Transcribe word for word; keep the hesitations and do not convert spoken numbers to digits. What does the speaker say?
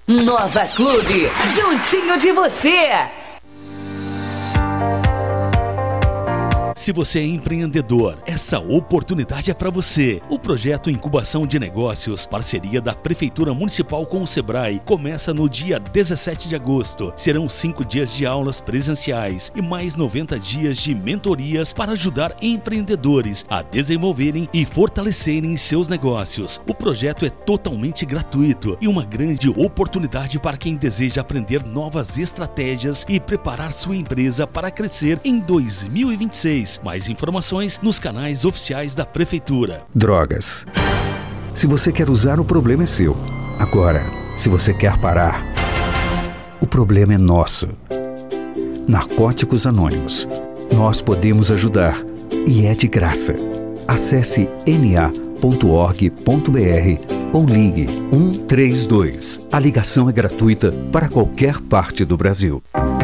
Nova Clube, juntinho de você. Se você é empreendedor, essa oportunidade é para você. O projeto Incubação de Negócios, parceria da Prefeitura Municipal com o Sebrae, começa no dia dezessete de agosto. Serão cinco dias de aulas presenciais e mais noventa dias de mentorias para ajudar empreendedores a desenvolverem e fortalecerem seus negócios. O projeto é totalmente gratuito e uma grande oportunidade para quem deseja aprender novas estratégias e preparar sua empresa para crescer em dois mil e vinte e seis. Mais informações nos canais oficiais da Prefeitura. Drogas. Se você quer usar, o problema é seu. Agora, se você quer parar, o problema é nosso. Narcóticos Anônimos. Nós podemos ajudar. E é de graça. Acesse n a ponto org ponto b r ou ligue um três dois. A ligação é gratuita para qualquer parte do Brasil.